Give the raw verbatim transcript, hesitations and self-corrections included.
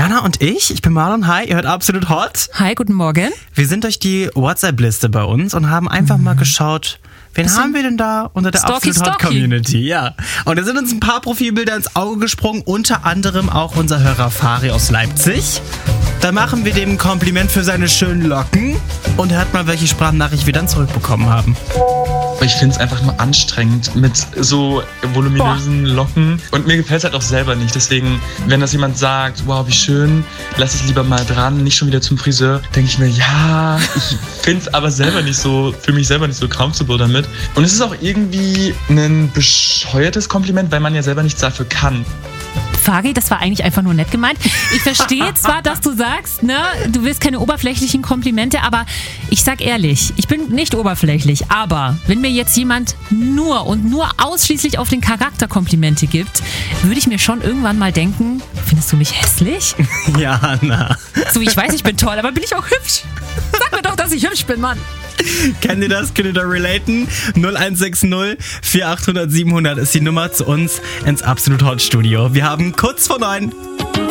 Jana und ich, ich bin Marlon, hi, ihr hört Absolut Hot. Hi, guten Morgen. Wir sind durch die WhatsApp-Liste bei uns und haben einfach mhm. mal geschaut, wen haben wir denn da unter der Stalky, Absolut Hot Community? Ja. Und da sind uns ein paar Profilbilder ins Auge gesprungen, unter anderem auch unser Hörer Fari aus Leipzig. Da machen wir dem ein Kompliment für seine schönen Locken und hört mal, welche Sprachnachricht wir dann zurückbekommen haben. Ich finde es einfach nur anstrengend mit so voluminösen Boah. Locken und mir gefällt es halt auch selber nicht. Deswegen, wenn das jemand sagt, wow, wie schön, lass es lieber mal dran, nicht schon wieder zum Friseur, denke ich mir, ja, ich finde es aber selber nicht so, für mich selber nicht so comfortable damit. Und es ist auch irgendwie ein bescheuertes Kompliment, weil man ja selber nichts dafür kann. Fagi, das war eigentlich einfach nur nett gemeint. Ich verstehe zwar, dass du sagst, ne, du willst keine oberflächlichen Komplimente, aber ich sag ehrlich, ich bin nicht oberflächlich, aber wenn mir jetzt jemand nur und nur ausschließlich auf den Charakter Komplimente gibt, würde ich mir schon irgendwann mal denken, findest du mich hässlich? Ja, na. So, ich weiß, ich bin toll, aber bin ich auch hübsch? Sag mir doch, dass ich hübsch bin, Mann. Kennt ihr das? Könnt ihr da relaten? null eins sechs null vier acht null null sieben null null ist die Nummer zu uns ins Absolut Hot Studio. Wir haben kurz vor neun.